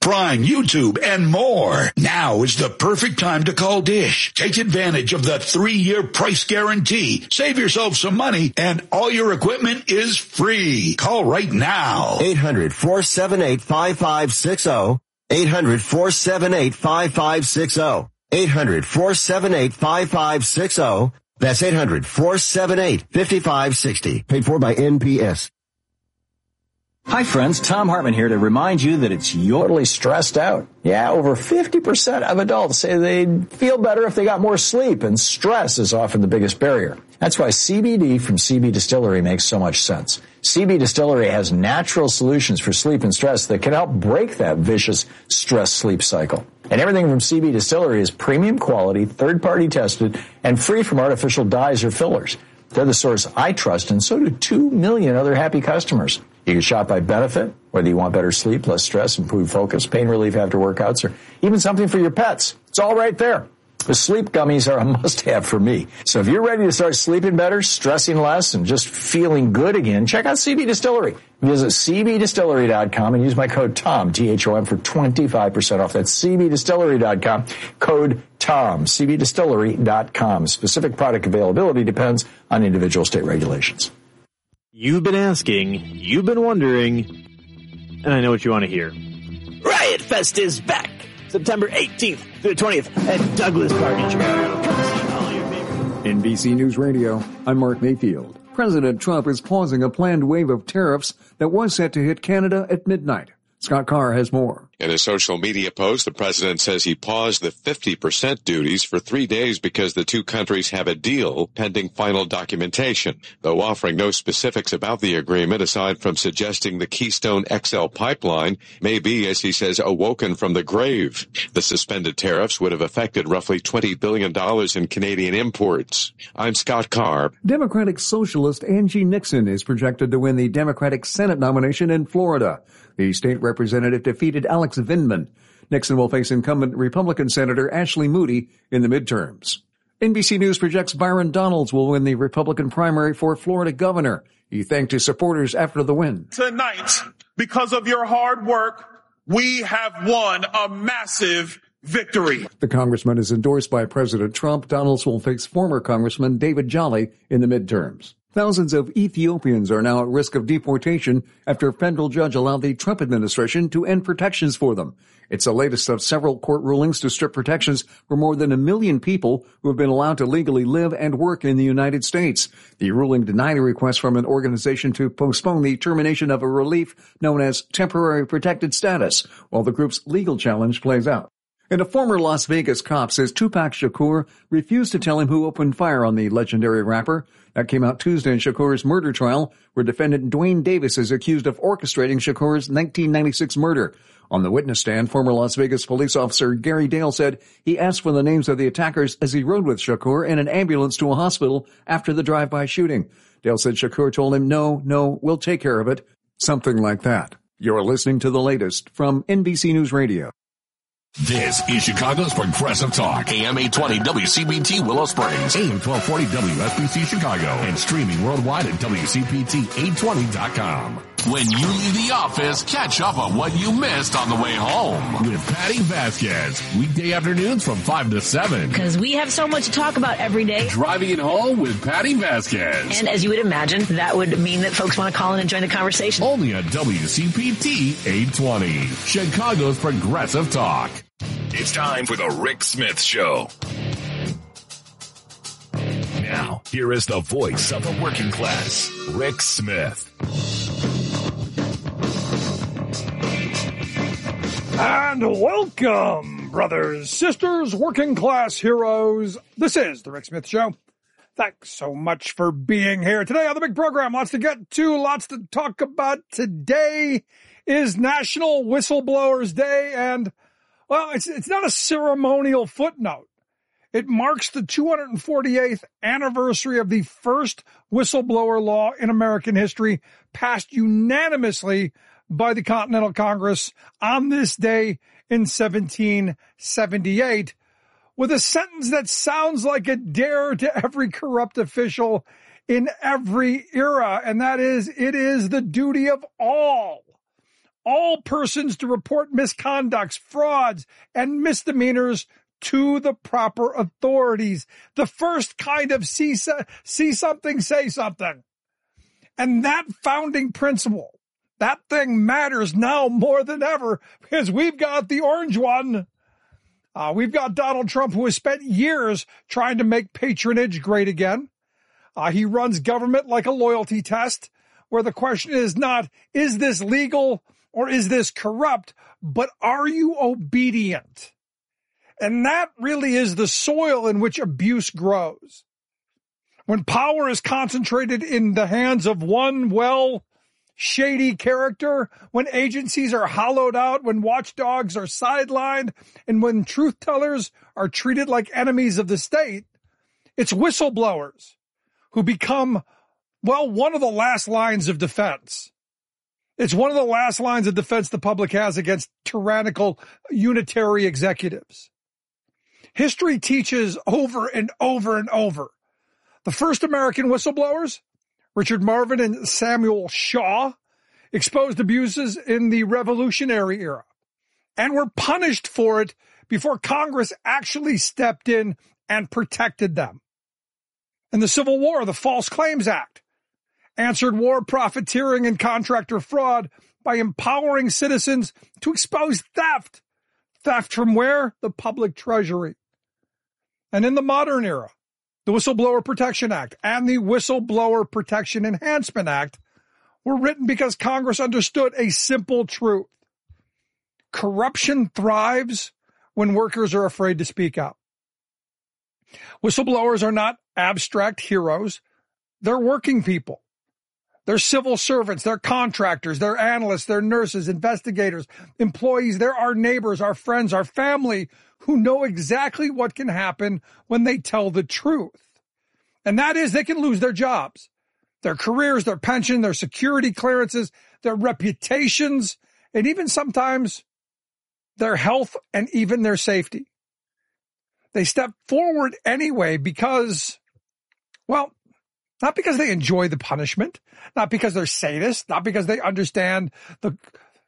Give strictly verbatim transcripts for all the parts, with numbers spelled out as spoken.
Prime, YouTube, and more. Now is the perfect time to call Dish. Take advantage of the three-year price guarantee. Save yourself some money, and all your equipment is free. Call right now. eight hundred, four seven eight, five five six zero. eight hundred, four seven eight, five five six zero. eight hundred, four seven eight, five five six zero. That's eight hundred, four seven eight, five five six zero. Paid for by N P S. Hi friends, Tom Hartman here to remind you that it's your totally stressed out. Yeah, over fifty percent of adults say they'd feel better if they got more sleep, and stress is often the biggest barrier. That's why C B D from C B Distillery makes so much sense. C B Distillery has natural solutions for sleep and stress that can help break that vicious stress-sleep cycle. And everything from C B Distillery is premium quality, third-party tested, and free from artificial dyes or fillers. They're the source I trust, and so do two million other happy customers. You can shop by benefit, whether you want better sleep, less stress, improved focus, pain relief after workouts, or even something for your pets. It's all right there. The sleep gummies are a must-have for me. So if you're ready to start sleeping better, stressing less, and just feeling good again, check out C B Distillery. Visit C B distillery dot com and use my code TOM, T H O M, for twenty-five percent off. That's C B distillery dot com, code TOM, C B distillery dot com. Specific product availability depends on individual state regulations. You've been asking, you've been wondering, and I know what you want to hear. Riot Fest is back! September eighteenth through the twentieth at Douglas Park in Chicago. Come see all your favorite. N B C News Radio, I'm Mark Mayfield. President Trump is pausing a planned wave of tariffs that was set to hit Canada at midnight. Scott Carr has more. In a social media post, the president says he paused the fifty percent duties for three days because the two countries have a deal pending final documentation, though offering no specifics about the agreement aside from suggesting the Keystone X L pipeline may be, as he says, awoken from the grave. The suspended tariffs would have affected roughly twenty billion dollars in Canadian imports. I'm Scott Carr. Democratic Socialist Angie Nixon is projected to win the Democratic Senate nomination in Florida. The state representative defeated Alex Vindman. Nixon will face incumbent Republican Senator Ashley Moody in the midterms. N B C News projects Byron Donalds will win the Republican primary for Florida governor. He thanked his supporters after the win. Tonight, because of your hard work, we have won a massive victory. The congressman is endorsed by President Trump. Donalds will face former Congressman David Jolly in the midterms. Thousands of Ethiopians are now at risk of deportation after a federal judge allowed the Trump administration to end protections for them. It's the latest of several court rulings to strip protections for more than a million people who have been allowed to legally live and work in the United States. The ruling denied a request from an organization to postpone the termination of a relief known as temporary protected status, while the group's legal challenge plays out. And a former Las Vegas cop says Tupac Shakur refused to tell him who opened fire on the legendary rapper. That came out Tuesday in Shakur's murder trial, where defendant Dwayne Davis is accused of orchestrating Shakur's nineteen ninety-six murder. On the witness stand, former Las Vegas police officer Gary Dale said he asked for the names of the attackers as he rode with Shakur in an ambulance to a hospital after the drive-by shooting. Dale said Shakur told him, no, no, we'll take care of it. Something like that. You're listening to the latest from N B C News Radio. This is Chicago's Progressive Talk. A M eight twenty W C B T Willow Springs. A M twelve forty W S B C Chicago. And streaming worldwide at W C P T eight twenty dot com. When you leave the office, catch up on what you missed on the way home. With Patty Vasquez. Weekday afternoons from five to seven. Because we have so much to talk about every day. Driving it home with Patty Vasquez. And as you would imagine, that would mean that folks want to call in and join the conversation. Only on W C P T eight twenty. Chicago's Progressive Talk. It's time for the Rick Smith Show. Now, here is the voice of the working class, Rick Smith. And welcome, brothers, sisters, working class heroes. This is the Rick Smith Show. Thanks so much for being here today on the big program. Lots to get to, lots to talk about. Today is National Whistleblowers Day, and well, it's it's not a ceremonial footnote. It marks the two hundred forty-eighth anniversary of the first whistleblower law in American history, passed unanimously by the Continental Congress on this day in seventeen seventy-eight, with a sentence that sounds like a dare to every corrupt official in every era, and that is, it is the duty of all, all persons to report misconducts, frauds, and misdemeanors to the proper authorities. The first kind of see, see something, say something. And that founding principle, that thing matters now more than ever because we've got the orange one. Uh, we've got Donald Trump, who has spent years trying to make patronage great again. Uh, he runs government like a loyalty test, where the question is not, is this legal or is this corrupt, but are you obedient? And that really is the soil in which abuse grows. When power is concentrated in the hands of one, well, shady character, when agencies are hollowed out, when watchdogs are sidelined, and when truth tellers are treated like enemies of the state, it's whistleblowers who become, well, one of the last lines of defense. It's one of the last lines of defense the public has against tyrannical unitary executives. History teaches over and over and over. The first American whistleblowers, Richard Marvin and Samuel Shaw, exposed abuses in the Revolutionary era and were punished for it before Congress actually stepped in and protected them. In the Civil War, the False Claims Act answered war profiteering and contractor fraud by empowering citizens to expose theft. Theft from where? The public treasury. And in the modern era, the Whistleblower Protection Act and the Whistleblower Protection Enhancement Act were written because Congress understood a simple truth. Corruption thrives when workers are afraid to speak out. Whistleblowers are not abstract heroes. They're working people. They're civil servants. They're contractors. They're analysts. They're nurses, investigators, employees. They're our neighbors, our friends, our family who know exactly what can happen when they tell the truth. And that is they can lose their jobs, their careers, their pension, their security clearances, their reputations, and even sometimes their health and even their safety. They step forward anyway because, well, not because they enjoy the punishment, not because they're sadists, not because they understand the,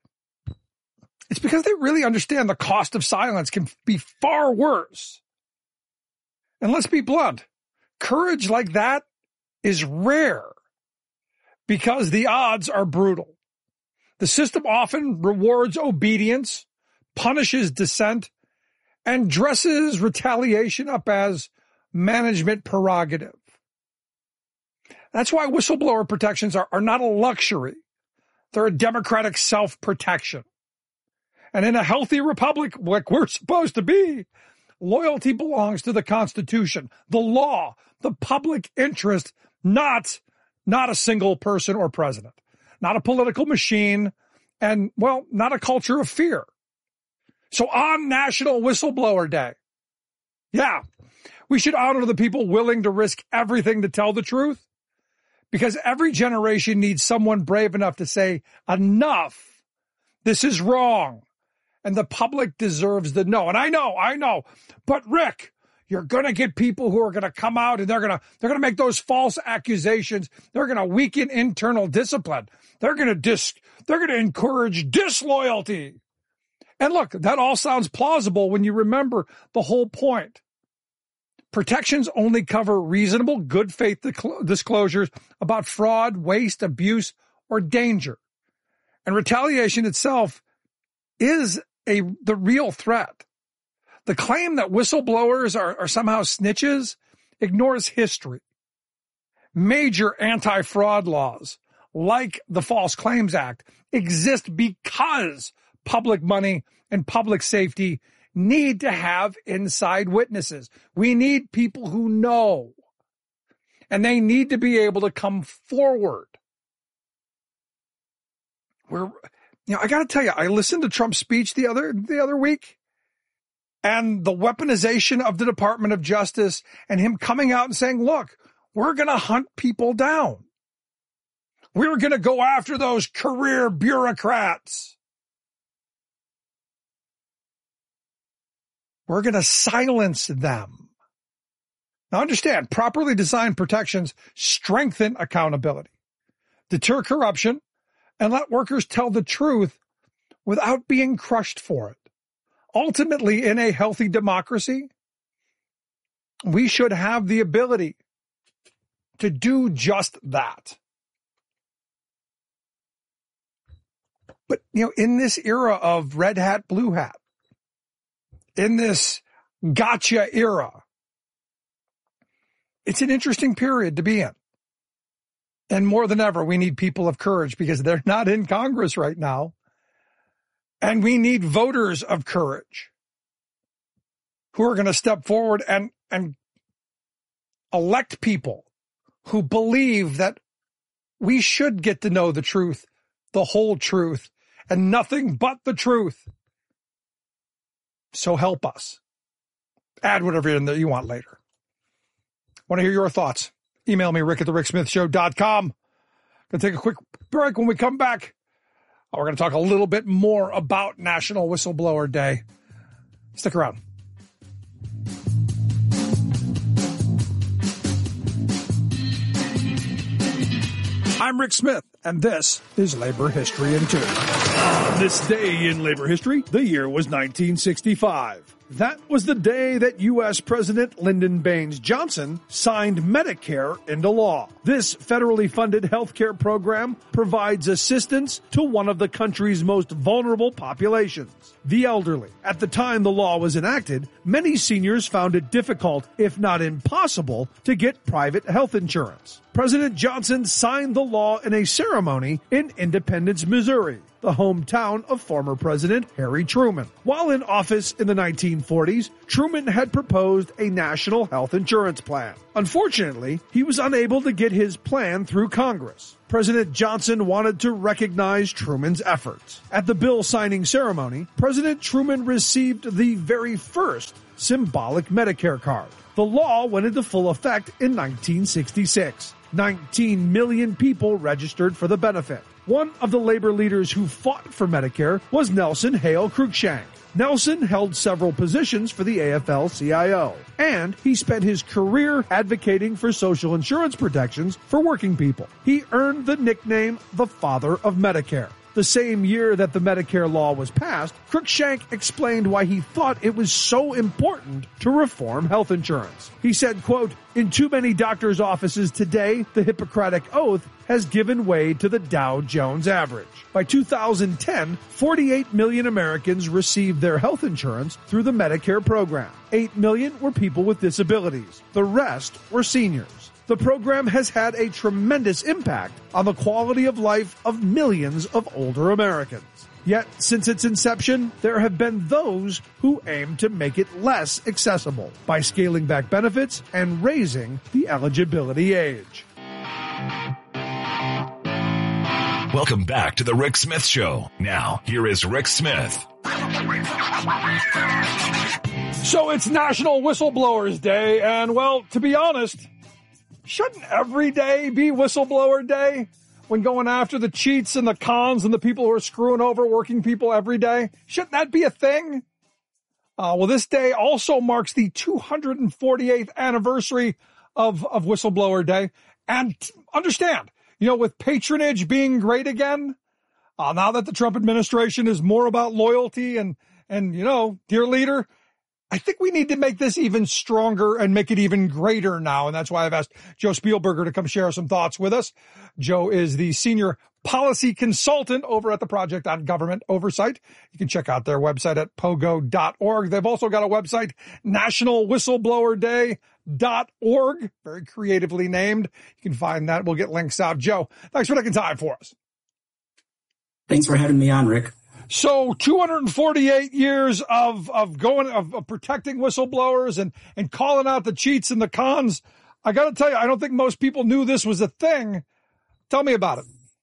it's because they really understand the cost of silence can be far worse. And let's be blunt, courage like that is rare because the odds are brutal. The system often rewards obedience, punishes dissent, and dresses retaliation up as management prerogative. That's why whistleblower protections are, are not a luxury. They're a democratic self-protection. And in a healthy republic, like we're supposed to be, loyalty belongs to the Constitution, the law, the public interest, not, not a single person or president, not a political machine, and, well, not a culture of fear. So on National Whistleblower Day, yeah, we should honor the people willing to risk everything to tell the truth, because every generation needs someone brave enough to say, enough, this is wrong, and the public deserves the no. And I know, I know, but Rick, you're going to get people who are going to come out and they're going to, they're going to make those false accusations. They're going to weaken internal discipline. They're going to dis, they're going to encourage disloyalty. And look, that all sounds plausible when you remember the whole point. Protections only cover reasonable, good faith disclosures about fraud, waste, abuse, or danger. And retaliation itself is a the real threat. The claim that whistleblowers are, are somehow snitches ignores history. Major anti-fraud laws, like the False Claims Act, exist because public money and public safety need to have inside witnesses. We need people who know, and they need to be able to come forward. We're, you know, I got to tell you, I listened to Trump's speech the other the other week, and the weaponization of the Department of Justice, and him coming out and saying, "Look, we're going to hunt people down. We're going to go after those career bureaucrats. We're going to silence them." Now understand, properly designed protections strengthen accountability, deter corruption, and let workers tell the truth without being crushed for it. Ultimately, in a healthy democracy, we should have the ability to do just that. But, you know, in this era of red hat, blue hat, in this gotcha era, it's an interesting period to be in. And more than ever, we need people of courage because they're not in Congress right now. And we need voters of courage who are going to step forward and, and elect people who believe that we should get to know the truth, the whole truth, and nothing but the truth. So help us. Add whatever in there you want later. Want to hear your thoughts? Email me, rick at the rick smith show dot com. Going to take a quick break. When we come back, we're going to talk a little bit more about National Whistleblower Day. Stick around. I'm Rick Smith, and this is Labor History in Two. On this day in labor history, the year was nineteen sixty-five. That was the day that U S President Lyndon Baines Johnson signed Medicare into law. This federally funded health care program provides assistance to one of the country's most vulnerable populations, the elderly. At the time the law was enacted, many seniors found it difficult, if not impossible, to get private health insurance. President Johnson signed the law in a ceremony in Independence, Missouri, the hometown of former President Harry Truman. While in office in the nineteen forties, Truman had proposed a national health insurance plan. Unfortunately, he was unable to get his plan through Congress. President Johnson wanted to recognize Truman's efforts. At the bill signing ceremony, President Truman received the very first symbolic Medicare card. The law went into full effect in nineteen sixty-six. nineteen million people registered for the benefit. One of the labor leaders who fought for Medicare was Nelson Hale Cruikshank. Nelson held several positions for the A F L C I O, and he spent his career advocating for social insurance protections for working people. He earned the nickname the Father of Medicare. The same year that the Medicare law was passed, Cruikshank explained why he thought it was so important to reform health insurance. He said, quote, "In too many doctors' offices today, the Hippocratic Oath has given way to the Dow Jones average." By two thousand ten, forty-eight million Americans received their health insurance through the Medicare program. eight million were people with disabilities. The rest were seniors. The program has had a tremendous impact on the quality of life of millions of older Americans. Yet, since its inception, there have been those who aim to make it less accessible by scaling back benefits and raising the eligibility age. Welcome back to the Rick Smith Show. Now, here is Rick Smith. So it's National Whistleblowers Day, and well, to be honest, shouldn't every day be Whistleblower Day when going after the cheats and the cons and the people who are screwing over working people every day? Shouldn't that be a thing? Uh, well, this day also marks the two hundred forty-eighth anniversary of, of Whistleblower Day. And understand, you know, with patronage being great again, uh, now that the Trump administration is more about loyalty and, and, you know, dear leader, I think we need to make this even stronger and make it even greater now. And that's why I've asked Joe Spielberger to come share some thoughts with us. Joe is the senior policy consultant over at the Project on Government Oversight. You can check out their website at pogo dot org. They've also got a website, national whistleblower day dot org, very creatively named. You can find that. We'll get links out. Joe, thanks for taking time for us. Thanks for having me on, Rick. So two hundred forty-eight years of, of going, of, of protecting whistleblowers and, and calling out the cheats and the cons. I got to tell you, I don't think most people knew this was a thing. Tell me about it.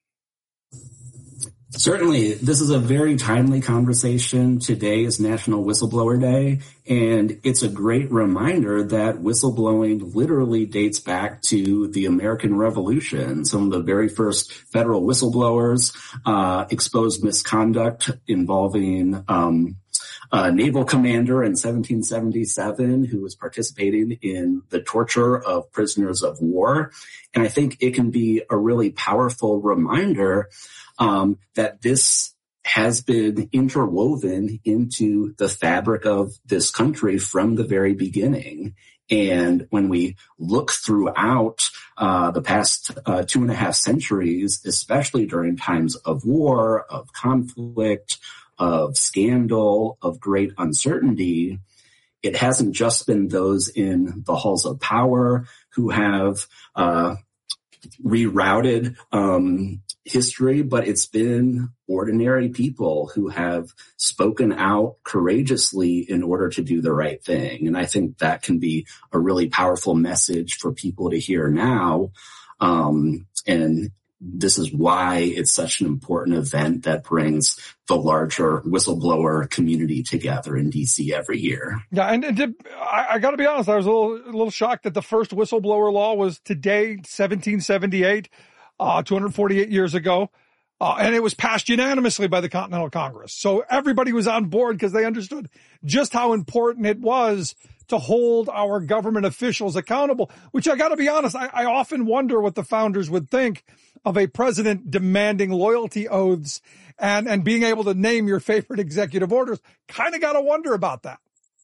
Certainly. This is a very timely conversation. Today is National Whistleblower Day, and it's a great reminder that whistleblowing literally dates back to the American Revolution. Some of the very first federal whistleblowers uh, exposed misconduct involving um, a naval commander in seventeen seventy-seven who was participating in the torture of prisoners of war. And I think it can be a really powerful reminder Um, that this has been interwoven into the fabric of this country from the very beginning. And when we look throughout uh, the past uh, two and a half centuries, especially during times of war, of conflict, of scandal, of great uncertainty, it hasn't just been those in the halls of power who have uh, rerouted um, history, but it's been ordinary people who have spoken out courageously in order to do the right thing. And I think that can be a really powerful message for people to hear now. Um, and this is why it's such an important event that brings the larger whistleblower community together in D C every year. Yeah, and, and to, I, I got to be honest, I was a little, a little shocked that the first whistleblower law was today, seventeen seventy-eight, uh, two hundred forty-eight years ago, uh, and it was passed unanimously by the Continental Congress. So everybody was on board because they understood just how important it was to hold our government officials accountable, which I got to be honest, I, I often wonder what the founders would think of a president demanding loyalty oaths and, and being able to name your favorite executive orders. Kind of got to wonder about that.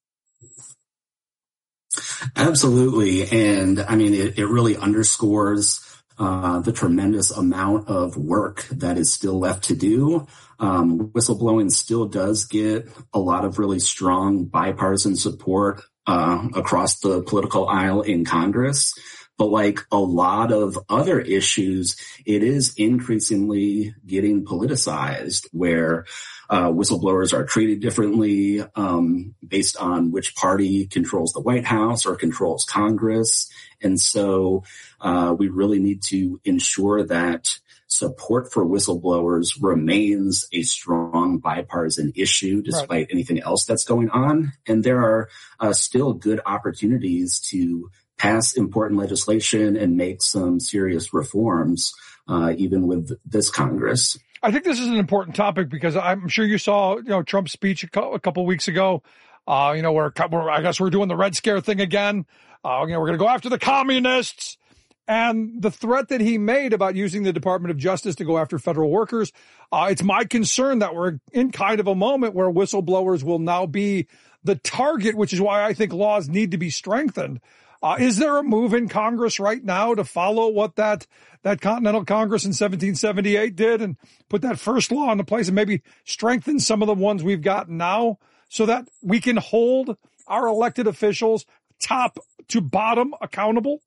Absolutely. And I mean, it, it really underscores uh, the tremendous amount of work that is still left to do. Um, whistleblowing still does get a lot of really strong bipartisan support uh, across the political aisle in Congress. But like a lot of other issues, it is increasingly getting politicized where uh, whistleblowers are treated differently um, based on which party controls the White House or controls Congress. And so uh, we really need to ensure that support for whistleblowers remains a strong bipartisan issue despite right. anything else that's going on. And there are uh, still good opportunities to pass important legislation and make some serious reforms, uh, even with this Congress. I think this is an important topic because I'm sure you saw, you know, Trump's speech a, co- a couple weeks ago, uh, you know, where, where I guess we're doing the Red Scare thing again. Uh, you know, we're going to go after the communists. And the threat that he made about using the Department of Justice to go after federal workers, uh, it's my concern that we're in kind of a moment where whistleblowers will now be the target, which is why I think laws need to be strengthened. Uh, is there a move in Congress right now to follow what that, that Continental Congress in seventeen seventy-eight did and put that first law into place and maybe strengthen some of the ones we've got now so that we can hold our elected officials top to bottom accountable?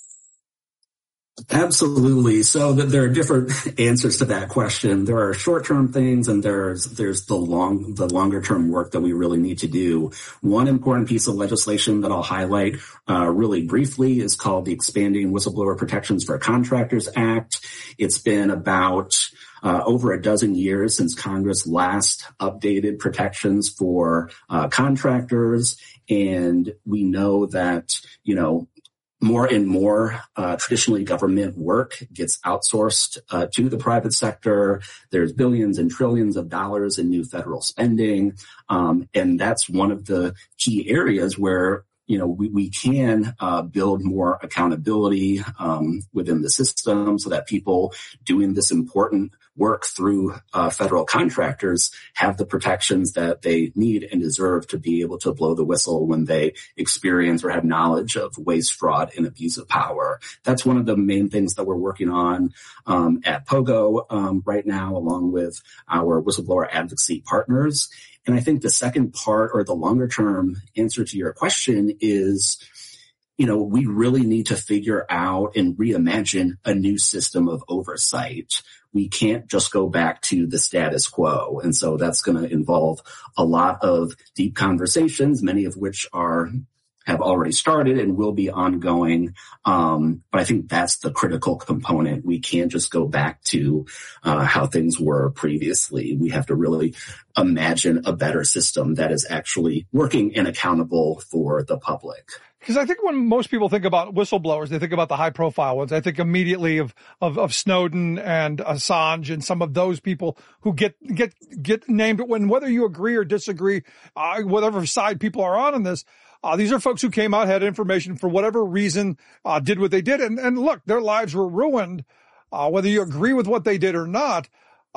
Absolutely. So that there are different answers to that question. There are short-term things and there's, there's the long, the longer-term work that we really need to do. One important piece of legislation that I'll highlight, uh, really briefly is called the Expanding Whistleblower Protections for Contractors Act. It's been about Uh, over a dozen years since Congress last updated protections for uh, contractors. And we know that, you know, more and more uh, traditionally government work gets outsourced uh, to the private sector. There's billions and trillions of dollars in new federal spending. Um, and that's one of the key areas where you know, we, we can uh, build more accountability um, within the system so that people doing this important work through uh, federal contractors have the protections that they need and deserve to be able to blow the whistle when they experience or have knowledge of waste, fraud, and abuse of power. That's one of the main things that we're working on um, at POGO um, right now, along with our whistleblower advocacy partners. And I think the second part or the longer term answer to your question is, you know, we really need to figure out and reimagine a new system of oversight. We can't just go back to the status quo. And so that's going to involve a lot of deep conversations, many of which are have already started and will be ongoing. Um, but I think that's the critical component. We can't just go back to uh, how things were previously. We have to really imagine a better system that is actually working and accountable for the public. Because I think when most people think about whistleblowers, they think about the high-profile ones. I think immediately of, of, of Snowden and Assange and some of those people who get get get named. When whether you agree or disagree, uh, whatever side people are on in this, uh, these are folks who came out, had information for whatever reason, uh, did what they did, and and look, their lives were ruined. Uh, whether you agree with what they did or not,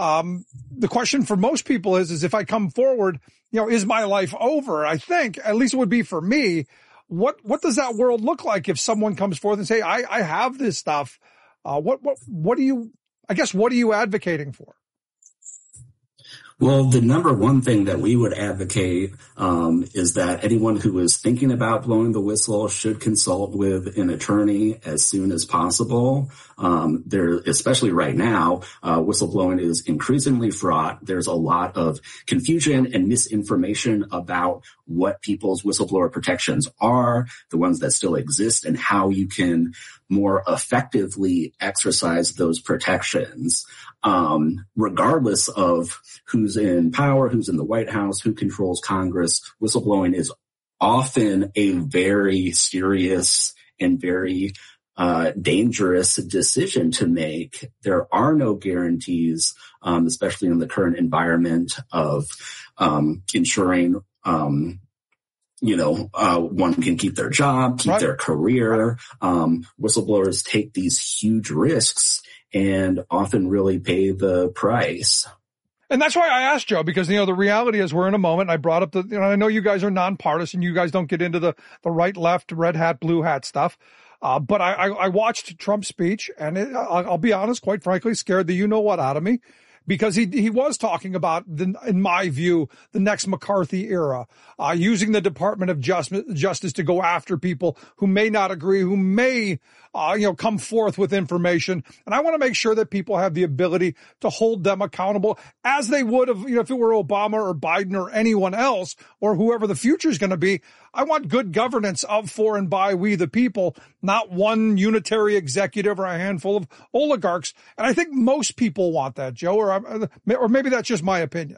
Um, the question for most people is, is if I come forward, you know, is my life over? I think, at least it would be for me. What, what does that world look like if someone comes forth and say, I, I have this stuff? Uh, what, what, what do you, I guess, what are you advocating for? Well, the number one thing that we would advocate um, is that anyone who is thinking about blowing the whistle should consult with an attorney as soon as possible. Um, there, especially right now, uh, whistleblowing is increasingly fraught. There's a lot of confusion and misinformation about what people's whistleblower protections are, the ones that still exist, and how you can more effectively exercise those protections. Um, regardless of who's in power, who's in the White House, who controls Congress, whistleblowing is often a very serious and very uh, dangerous decision to make. There are no guarantees, um, especially in the current environment of um, ensuring um you know, uh, one can keep their job, keep right. their career. Um, whistleblowers take these huge risks and often really pay the price. And that's why I asked Joe, because, you know, the reality is we're in a moment. I brought up the, you know, I know you guys are nonpartisan. You guys don't get into the, the right, left, red hat, blue hat stuff. Uh, but I, I, I watched Trump's speech, and it, I'll, I'll be honest, quite frankly, scared the you-know-what out of me. Because he he was talking about, the, in my view, the next McCarthy era, uh, using the Department of Justice, Justice to go after people who may not agree, who may, uh, you know, come forth with information. And I want to make sure that people have the ability to hold them accountable as they would have, you know, if it were Obama or Biden or anyone else or whoever the future is going to be. I want good governance of, for, and by we the people, not one unitary executive or a handful of oligarchs. And I think most people want that, Joe, or, or maybe that's just my opinion.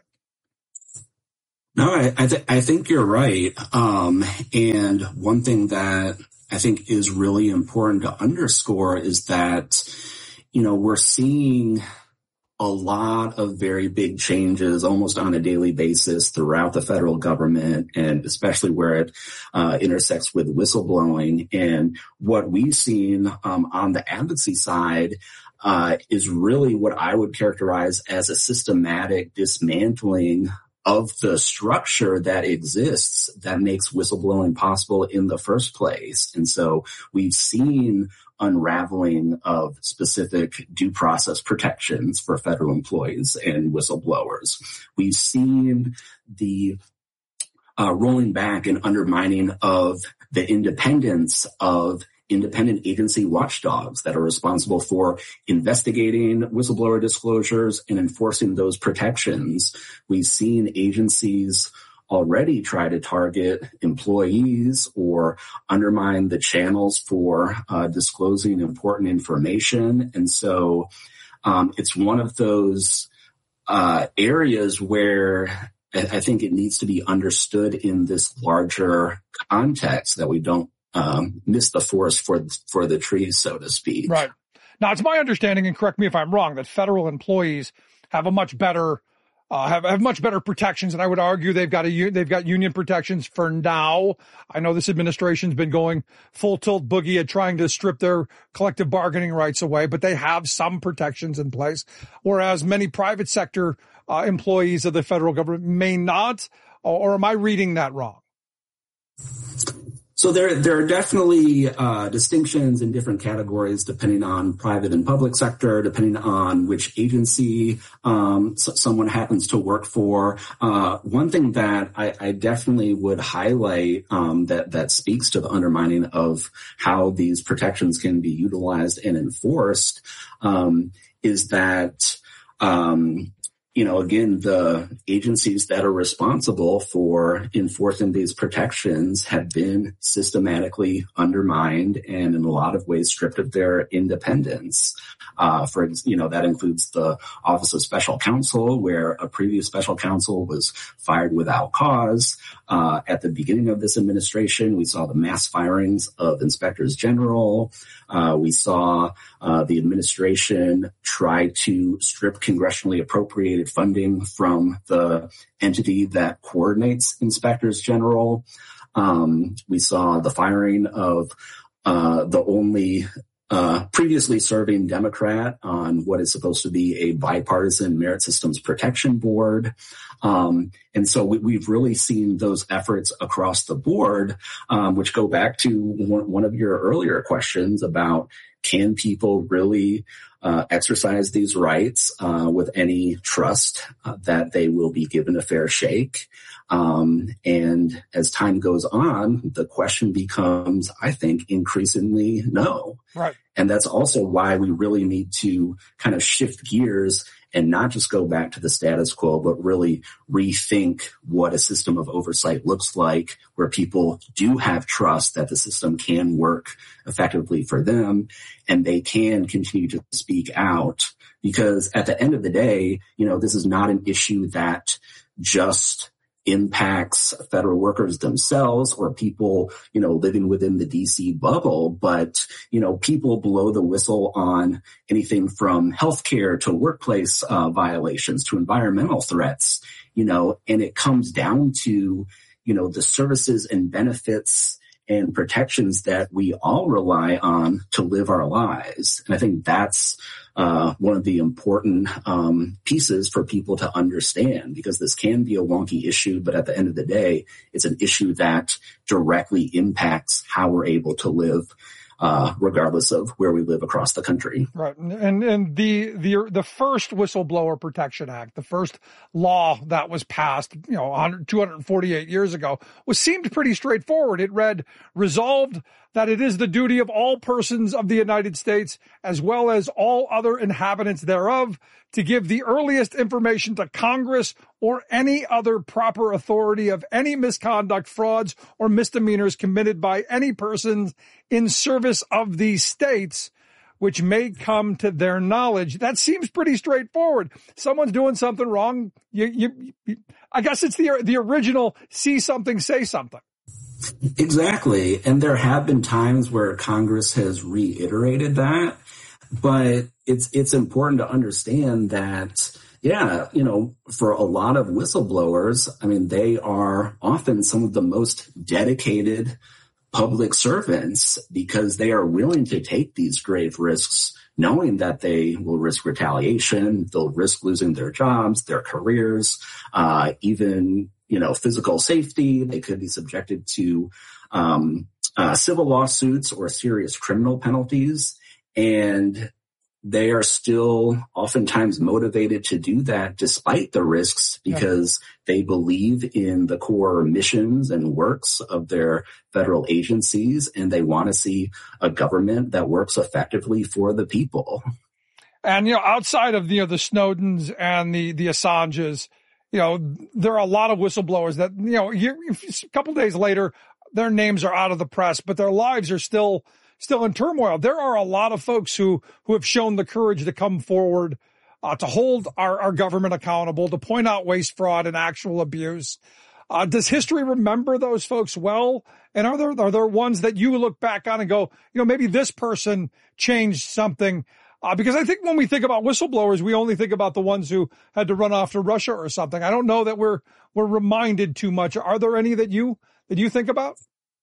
No, I, I, th- I think you're right. Um, and one thing that I think is really important to underscore is that, you know, we're seeing a lot of very big changes almost on a daily basis throughout the federal government, and especially where it uh, intersects with whistleblowing. And what we've seen um, on the advocacy side uh, is really what I would characterize as a systematic dismantling of the structure that exists that makes whistleblowing possible in the first place. And so we've seen unraveling of specific due process protections for federal employees and whistleblowers. We've seen the uh, rolling back and undermining of the independence of independent agency watchdogs that are responsible for investigating whistleblower disclosures and enforcing those protections. We've seen agencies already try to target employees or undermine the channels for uh, disclosing important information. And so um, it's one of those uh, areas where I think it needs to be understood in this larger context, that we don't um, miss the forest for, for the trees, so to speak. Right. Now, it's my understanding, and correct me if I'm wrong, that federal employees have a much better Uh, have, have much better protections, and I would argue they've got a they've got union protections for now. I know this administration's been going full tilt boogie at trying to strip their collective bargaining rights away, but they have some protections in place, whereas many private sector uh, employees of the federal government may not. Or, or am I reading that wrong? So there, there are definitely uh, distinctions in different categories depending on private and public sector, depending on which agency um, so someone happens to work for. Uh, one thing that I, I definitely would highlight um, that that speaks to the undermining of how these protections can be utilized and enforced um, is that. Um, You know, again, the agencies that are responsible for enforcing these protections have been systematically undermined and in a lot of ways stripped of their independence. Uh, for, you know, that includes the Office of Special Counsel, where a previous special counsel was fired without cause. Uh, at the beginning of this administration, we saw the mass firings of inspectors general. Uh, we saw uh, the administration try to strip congressionally appropriated funding from the entity that coordinates inspectors general. Um, we saw the firing of uh, the only uh, previously serving Democrat on what is supposed to be a bipartisan Merit Systems Protection Board. Um, and so we, we've really seen those efforts across the board, um, which go back to one, one of your earlier questions about, can people really uh, exercise these rights uh, with any trust uh, that they will be given a fair shake? Um, and as time goes on, the question becomes, I think, increasingly no. Right. And that's also why we really need to kind of shift gears and not just go back to the status quo, but really rethink what a system of oversight looks like, where people do have trust that the system can work effectively for them and they can continue to speak out. Because at the end of the day, you know, this is not an issue that just impacts federal workers themselves or people, you know, living within the D C bubble, but, you know, people blow the whistle on anything from healthcare to workplace uh, violations to environmental threats, you know, and it comes down to, you know, the services and benefits and protections that we all rely on to live our lives. And I think that's uh, one of the important um, pieces for people to understand, because this can be a wonky issue, but at the end of the day, it's an issue that directly impacts how we're able to live Uh, regardless of where we live across the country. Right. And, and the, the, the first Whistleblower Protection Act, the first law that was passed, you know, two hundred forty-eight years ago, was seemed pretty straightforward. It read, resolved that it is the duty of all persons of the United States, as well as all other inhabitants thereof, to give the earliest information to Congress or any other proper authority of any misconduct, frauds, or misdemeanors committed by any persons in service of these states, which may come to their knowledge. That seems pretty straightforward. Someone's doing something wrong. You, you, you, I guess it's the, the original see something, say something. Exactly. And there have been times where Congress has reiterated that, but it's, it's important to understand that, yeah, you know, for a lot of whistleblowers, I mean, they are often some of the most dedicated public servants because they are willing to take these grave risks, knowing that they will risk retaliation, they'll risk losing their jobs, their careers, uh, even, you know, physical safety. They could be subjected to um, uh, civil lawsuits or serious criminal penalties. And they are still oftentimes motivated to do that despite the risks because yeah. they believe in the core missions and works of their federal agencies, and they want to see a government that works effectively for the people. And, you know, outside of, you know, the Snowdens and the, the Assanges, you know, there are a lot of whistleblowers that, you know, you, a couple days later, their names are out of the press, but their lives are still still in turmoil. There are a lot of folks who, who have shown the courage to come forward, uh, to hold our, our government accountable, to point out waste, fraud, and actual abuse. Uh, does history remember those folks well? And are there, are there ones that you look back on and go, you know, maybe this person changed something? Uh, because I think when we think about whistleblowers, we only think about the ones who had to run off to Russia or something. I don't know that we're, we're reminded too much. Are there any that you, that you think about?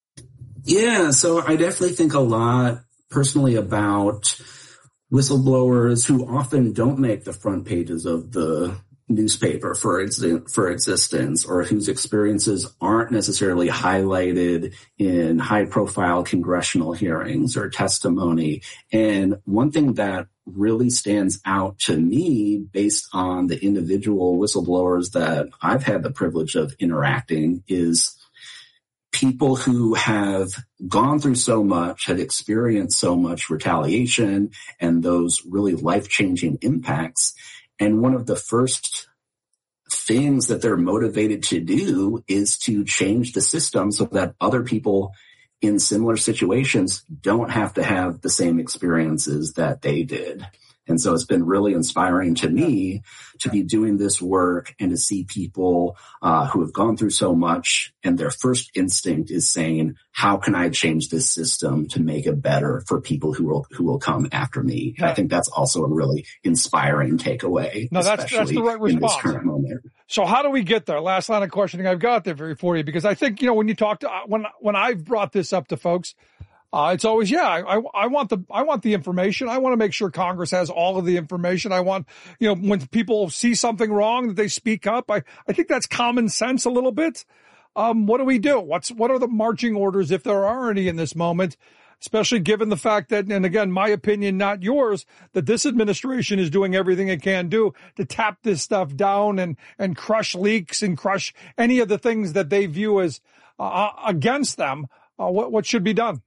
Yeah, so I definitely think a lot personally about whistleblowers who often don't make the front pages of the newspaper for ex- for existence, or whose experiences aren't necessarily highlighted in high-profile congressional hearings or testimony. And one thing that really stands out to me based on the individual whistleblowers that I've had the privilege of interacting is people who have gone through so much, had experienced so much retaliation and those really life-changing impacts. And one of the first things that they're motivated to do is to change the system so that other people in similar situations don't have to have the same experiences that they did. And so it's been really inspiring to me to be doing this work and to see people uh, who have gone through so much, and their first instinct is saying, how can I change this system to make it better for people who will who will come after me? And I think that's also a really inspiring takeaway, no, that's, especially that's the right response. in this current moment. So how do we get there? Last line of questioning I've got there for you, because I think, you know, when you talk to, when, when I've brought this up to folks, Uh, it's always, yeah, I, I, I want the, I want the information. I want to make sure Congress has all of the information. I want, you know, when people see something wrong that they speak up. I, I think that's common sense a little bit. Um, what do we do? What's, what are the marching orders, if there are any in this moment, especially given the fact that, and again, my opinion, not yours, that this administration is doing everything it can do to tap this stuff down and, and crush leaks and crush any of the things that they view as uh, against them. Uh, what, what should be done?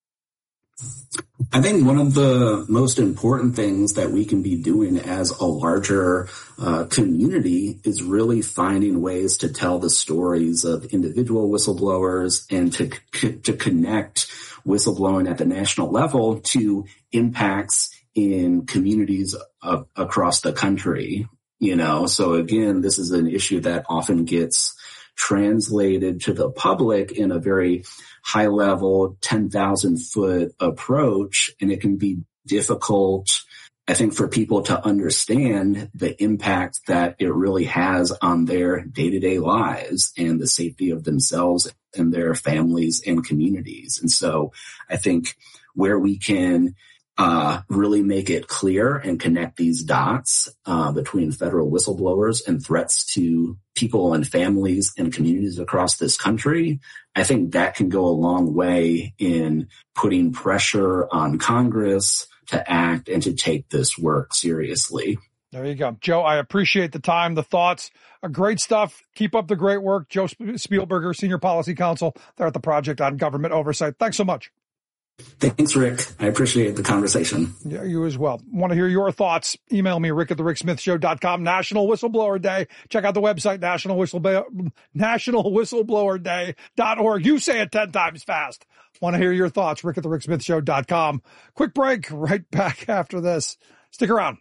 I think one of the most important things that we can be doing as a larger uh, community is really finding ways to tell the stories of individual whistleblowers and to to connect whistleblowing at the national level to impacts in communities uh, across the country. You know, so again, this is an issue that often gets translated to the public in a very high level, ten thousand foot approach. And it can be difficult, I think, for people to understand the impact that it really has on their day-to-day lives and the safety of themselves and their families and communities. And so I think where we can Uh, really make it clear and connect these dots uh, between federal whistleblowers and threats to people and families and communities across this country, I think that can go a long way in putting pressure on Congress to act and to take this work seriously. There you go. Joe, I appreciate the time, the thoughts. Uh, great stuff. Keep up the great work. Joe Spielberger, Senior Policy Counsel there at the Project on Government Oversight. Thanks so much. Thanks, Rick. I appreciate the conversation. Yeah, you as well. Want to hear your thoughts? Email me, rick at the rick smith show dot com. National Whistleblower Day. Check out the website, National Whistleblower, national whistleblower day dot org. You say it ten times fast. Want to hear your thoughts? rick at the rick smith show dot com. Quick break. Right back after this. Stick around.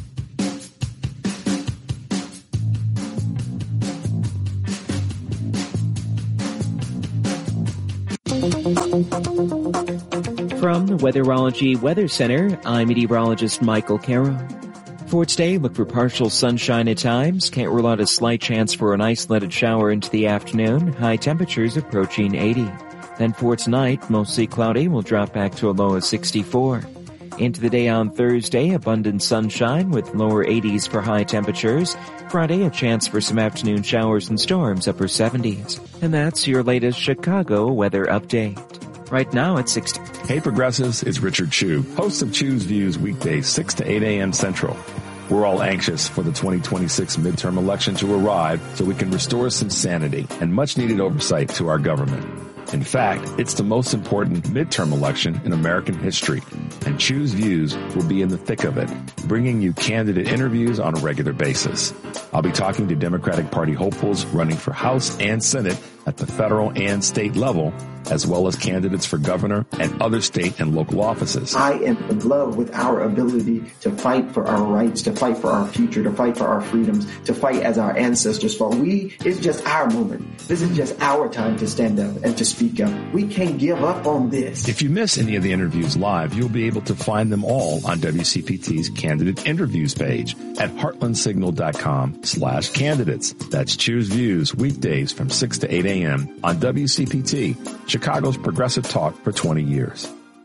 From the Weatherology Weather Center, I'm meteorologist Michael Carroll. For today, look for partial sunshine at times. Can't rule out a slight chance for an isolated shower into the afternoon. High temperatures approaching eighty. Then for tonight, mostly cloudy, will drop back to a low of sixty-four. Into the day on Thursday, abundant sunshine with lower eighties for high temperatures. Friday, a chance for some afternoon showers and storms, upper seventies. And that's your latest Chicago weather update. Right now at sixty. Hey Progressives, it's Richard Chu, host of Chu's Views weekdays six to eight a.m. Central. We're all anxious for the twenty twenty-six midterm election to arrive so we can restore some sanity and much needed oversight to our government. In fact, it's the most important midterm election in American history, and Chu's Views will be in the thick of it, bringing you candidate interviews on a regular basis. I'll be talking to Democratic Party hopefuls running for House and Senate at the federal and state level, as well as candidates for governor and other state and local offices. I am in love with our ability to fight for our rights, to fight for our future, to fight for our freedoms, to fight as our ancestors fought. We, it's just our moment. This is just our time to stand up and to speak up. We can't give up on this. If you miss any of the interviews live, you'll be able to find them all on W C P T's candidate interviews page at heartlandsignal.com slash candidates. That's Choose Views weekdays from six to eight a.m. on W C P T, Chicago's progressive talk for twenty years.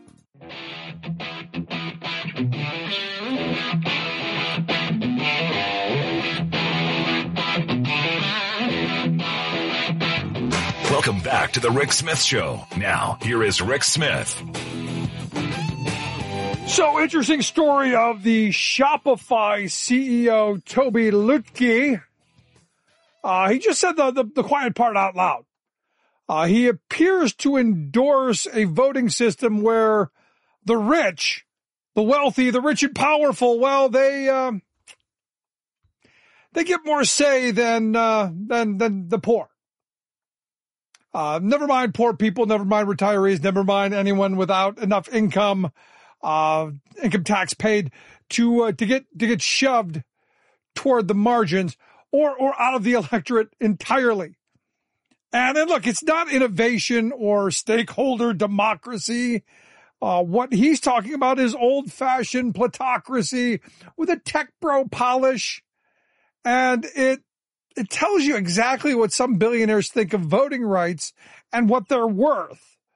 Welcome back to the Rick Smith Show. Now, here is Rick Smith. So, interesting story of the Shopify C E O, Tobi Lütke. Uh, he just said the, the, the quiet part out loud. Uh, he appears to endorse a voting system where the rich, the wealthy, the rich and powerful, well, they, um, they get more say than, uh, than, than the poor. Uh, never mind poor people, never mind retirees, never mind anyone without enough income, uh, income tax paid to, uh, to get, to get shoved toward the margins or, or out of the electorate entirely. And then look, it's not innovation or stakeholder democracy. Uh, what he's talking about is old-fashioned plutocracy with a tech bro polish. And it, it tells you exactly what some billionaires think of voting rights and what they're worth.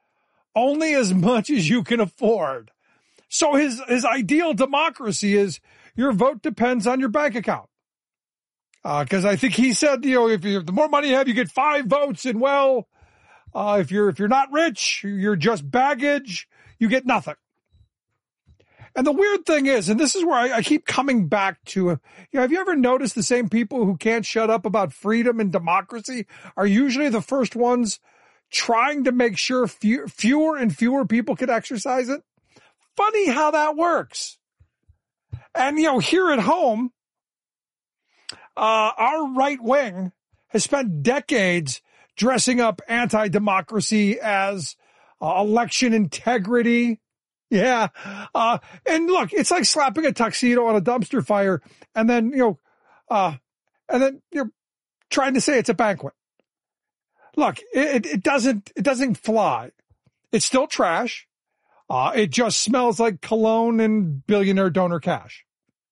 only as much as you can afford. So his, his ideal democracy is your vote depends on your bank account. Uh, cause I think he said, you know, if you, the more money you have, you get five votes. And well, uh, if you're, if you're not rich, you're just baggage, you get nothing. And the weird thing is, and this is where I, I keep coming back to, you know, have you ever noticed the same people who can't shut up about freedom and democracy are usually the first ones trying to make sure few, fewer and fewer people can exercise it? Funny how that works. And, you know, here at home, uh, our right wing has spent decades dressing up anti-democracy as uh, election integrity. Yeah. Uh, and look, it's like slapping a tuxedo on a dumpster fire and then, you know, uh, and then you're trying to say it's a banquet. Look, it, it doesn't, it doesn't fly. It's still trash. Uh, it just smells like cologne and billionaire donor cash.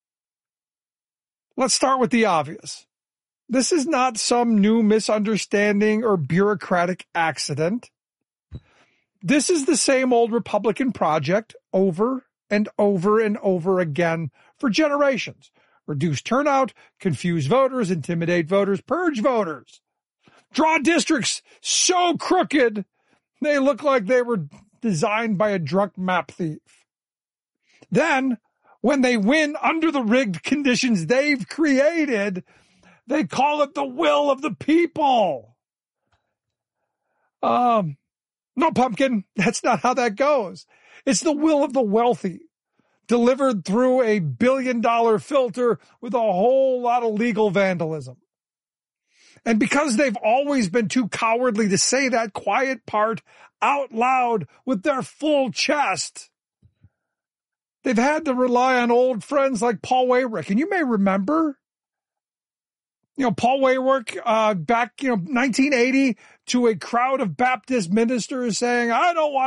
Let's start with the obvious. This is not some new misunderstanding or bureaucratic accident. This is the same old Republican project over and over and over again for generations. Reduce turnout, confuse voters, intimidate voters, purge voters. Draw districts so crooked they look like they were designed by a drunk map thief. Then, when they win under the rigged conditions they've created, they call it the will of the people. Um... No, pumpkin, that's not how that goes. It's the will of the wealthy, delivered through a billion dollar filter with a whole lot of legal vandalism. And because they've always been too cowardly to say that quiet part out loud with their full chest, they've had to rely on old friends like Paul Weyrich. And you may remember, you know, Paul Weyrich, uh, back, you know, nineteen eighty to a crowd of Baptist ministers saying, I don't want